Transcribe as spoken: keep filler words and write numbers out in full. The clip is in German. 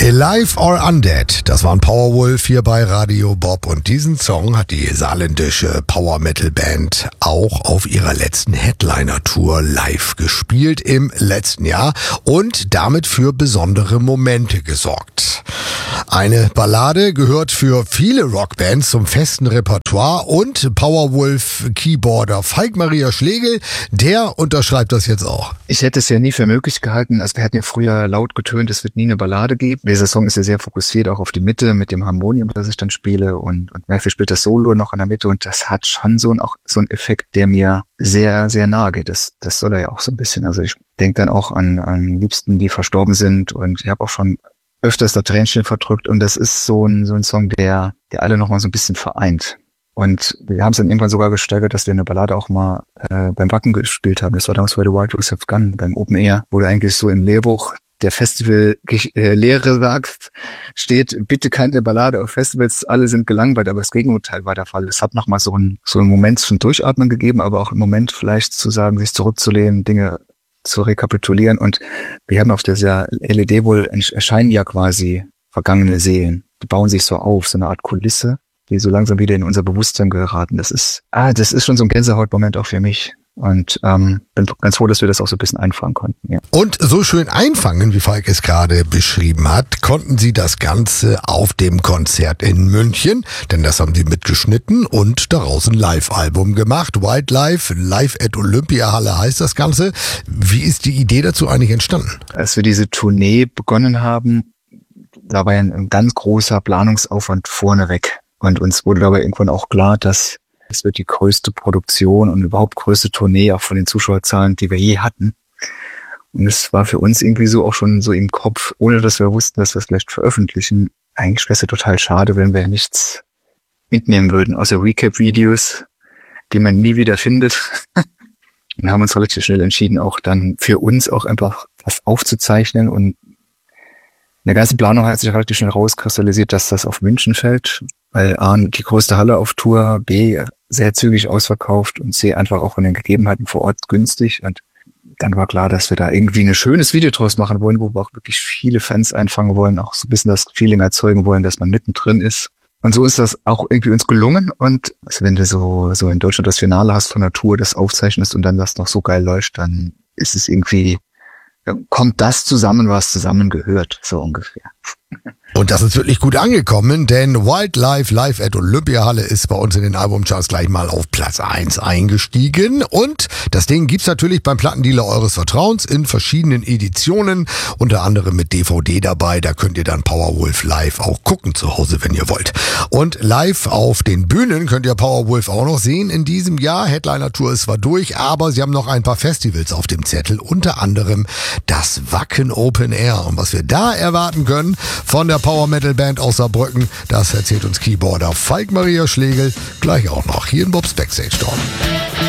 Alive or Undead, das waren Powerwolf hier bei Radio Bob und diesen Song hat die saarländische Power-Metal-Band auch auf ihrer letzten Headliner-Tour live gespielt im letzten Jahr und damit für besondere Momente gesorgt. Eine Ballade gehört für viele Rockbands zum festen Repertoire und Powerwolf-Keyboarder Falk-Maria Schlegel, der unterschreibt das jetzt auch. Ich hätte es ja nie für möglich gehalten, also wir hatten ja früher laut getönt, es wird nie eine Ballade geben. Dieser Song ist ja sehr fokussiert auch auf die Mitte mit dem Harmonium, das ich dann spiele und, und Murphy spielt das Solo noch in der Mitte und das hat schon so ein, auch so ein Effekt, der mir sehr, sehr nahe geht. Das, das soll er ja auch so ein bisschen. Also ich denke dann auch an, an Liebsten, die verstorben sind und ich habe auch schon öfters da Tränchen verdrückt und das ist so ein, so ein Song, der, der alle nochmal so ein bisschen vereint. Und wir haben es dann irgendwann sogar gesteigert, dass wir eine Ballade auch mal äh, beim Wacken gespielt haben. Das war damals bei The Wild Rose Have Gone, beim Open Air, wo du eigentlich so im Lehrbuch der Festival-Lehre sagt, steht, bitte keine Ballade auf Festivals, alle sind gelangweilt, aber das Gegenteil war der Fall. Es hat nochmal so einen, so einen Moment zum Durchatmen gegeben, aber auch einen Moment vielleicht zu sagen, sich zurückzulehnen, Dinge zu rekapitulieren und wir haben auf dieser L E D wohl erscheinen ja quasi vergangene Seelen. Die bauen sich so auf, so eine Art Kulisse, die so langsam wieder in unser Bewusstsein geraten. Das ist, ah, das ist schon so ein Gänsehautmoment auch für mich. Und ähm, bin ganz froh, dass wir das auch so ein bisschen einfangen konnten. Ja. Und so schön einfangen, wie Falk es gerade beschrieben hat, konnten Sie das Ganze auf dem Konzert in München, denn das haben Sie mitgeschnitten und daraus ein Live-Album gemacht. Wildlife, Live at Olympiahalle heißt das Ganze. Wie ist die Idee dazu eigentlich entstanden? Als wir diese Tournee begonnen haben, da war ja ein, ein ganz großer Planungsaufwand vorneweg. Und uns wurde dabei irgendwann auch klar, dass es wird die größte Produktion und überhaupt größte Tournee auch von den Zuschauerzahlen, die wir je hatten. Und es war für uns irgendwie so auch schon so im Kopf, ohne dass wir wussten, dass wir es vielleicht veröffentlichen. Eigentlich wäre es ja total schade, wenn wir nichts mitnehmen würden, außer Recap-Videos, die man nie wieder findet. Und haben uns relativ schnell entschieden, auch dann für uns auch einfach was aufzuzeichnen. Und in der ganzen Planung hat sich relativ schnell rauskristallisiert, dass das auf München fällt, weil A, die größte Halle auf Tour, B, sehr zügig ausverkauft und C, einfach auch von den Gegebenheiten vor Ort günstig. Und dann war klar, dass wir da irgendwie ein schönes Video draus machen wollen, wo wir auch wirklich viele Fans einfangen wollen, auch so ein bisschen das Feeling erzeugen wollen, dass man mittendrin ist. Und so ist das auch irgendwie uns gelungen. Und also wenn du so, so in Deutschland das Finale hast von der Tour, das aufzeichnest und dann das noch so geil läuft, dann ist es irgendwie, kommt das zusammen, was zusammengehört, so ungefähr. Und das ist wirklich gut angekommen, denn Wildlife Live at Olympiahalle ist bei uns in den Albumcharts gleich mal auf Platz eins eingestiegen. Und das Ding gibt's natürlich beim Plattendealer eures Vertrauens in verschiedenen Editionen, unter anderem mit D V D dabei. Da könnt ihr dann Powerwolf live auch gucken zu Hause, wenn ihr wollt. Und live auf den Bühnen könnt ihr Powerwolf auch noch sehen in diesem Jahr. Headliner-Tour ist zwar durch, aber sie haben noch ein paar Festivals auf dem Zettel, unter anderem das Wacken Open Air. Und was wir da erwarten können von der Power Metal Band aus Saarbrücken, das erzählt uns Keyboarder Falk-Maria Schlegel gleich auch noch hier in Bobs Backstage Talk.